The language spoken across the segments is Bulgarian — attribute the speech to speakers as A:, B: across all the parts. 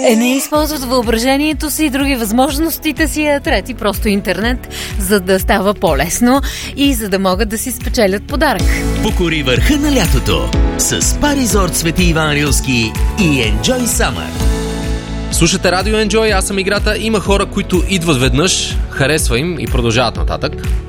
A: Не използват въображението си и други възможностите си, а трети просто интернет, за да става по-лесно и за да могат да си спечелят подарък.
B: Покори върха на лятото с Спа Резорт Свети Иван Рилски и Enjoy Summer.
C: Слушате Радио Enjoy, аз съм Играта. Има хора, които идват веднъж, харесва им и продължават нататък.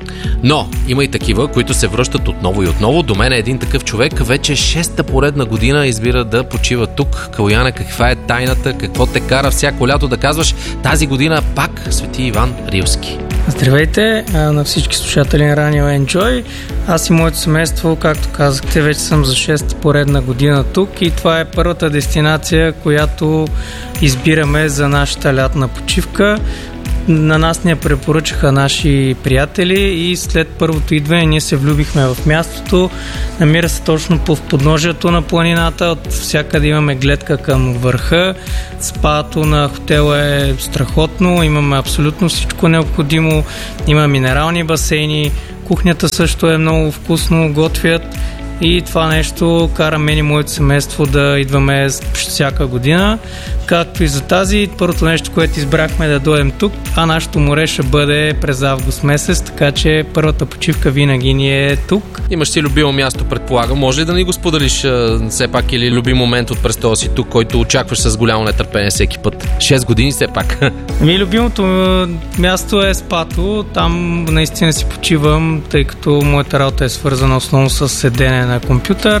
C: Но има и такива, които се връщат отново и отново. До мен е един такъв човек, вече 6-та поредна година избира да почива тук. Калояне, каква е тайната, какво те кара всяко лято да казваш тази година пак Свети Иван Рилски?
D: Здравейте на всички слушатели на Радио Enjoy. Аз и моето семейство, както казахте, вече съм за 6-та поредна година тук и това е първата дестинация, която избираме за нашата лятна почивка. На нас ни я препоръчаха наши приятели и след първото идване ние се влюбихме в мястото. Намира се точно в подножието на планината, от всякъде имаме гледка към върха. Спато на хотела е страхотно, имаме абсолютно всичко необходимо, има минерални басейни, кухнята също е много вкусно, готвят. И това нещо кара мен и моето семейство да идваме всяка година. Както и за тази, първото нещо, което избрахме да дойдем тук, а нашето море ще бъде през август месец, така че първата почивка винаги ни е тук.
C: Имаш си любимо място, предполагам. Може ли да ни го споделиш все пак или любим момент от престола си тук, който очакваш с голямо нетърпение всеки път? 6 години все пак.
D: Любимото място е спато. Там наистина си почивам, тъй като моята работа е свързана основно с седене на компютър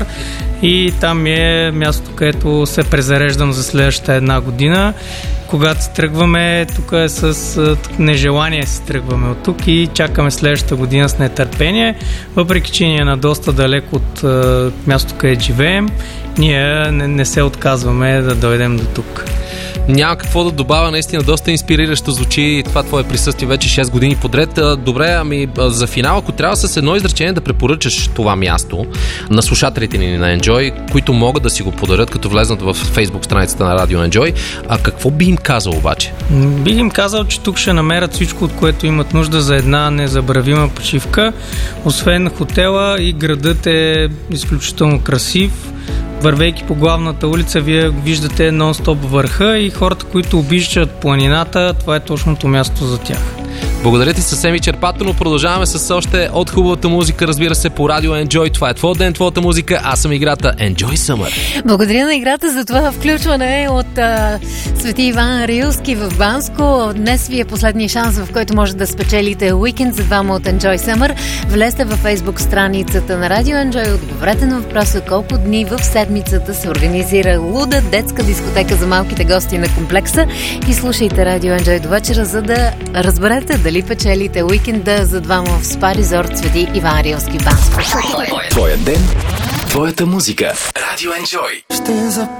D: и там е място, където се презареждам за следващата една година. Когато се тръгваме, тук е с нежелание се тръгваме от тук и чакаме следващата година с нетърпение. Въпреки че ни е на доста далеко от място, където живеем, ние не се отказваме да дойдем до тук.
C: Няма какво да добавя, наистина доста инспириращо звучи това твое присъствие вече 6 години подред. Добре, ами за финал, ако трябва с едно изречение да препоръчаш това място на слушателите ни на Enjoy, които могат да си го подарят, като влезнат в Facebook страницата на Радио Enjoy, какво би им казал обаче?
D: Бих им казал, че тук ще намерят всичко, от което имат нужда за една незабравима почивка. Освен хотела, и градът е изключително красив. Вървейки по главната улица, вие виждате нон-стоп върха и хората, които обичат планината, това е точното място за тях.
C: Благодаря ти съвсем изчерпателно. Продължаваме с още от хубавата музика, разбира се, по Радио Enjoy. Това е твой ден, твоята музика. Аз съм Играта. Enjoy Summer.
A: Благодаря на Играта за това включване от Свети Иван Рилски в Банско. Днес ви е последния шанс, в който може да спечелите уикенд за двама от Enjoy Summer. Влезте във Facebook страницата на Радио Enjoy, отговорете на въпроса колко дни в седмицата се организира луда детска дискотека за малките гости на комплекса и слушайте Радио Enjoy до вечера, за да разберете дали печелите уикенда за двама в Спа Резорт Свети Иван Рилски Банско.
B: Твоя ден, твоята музика. Радио Enjoy.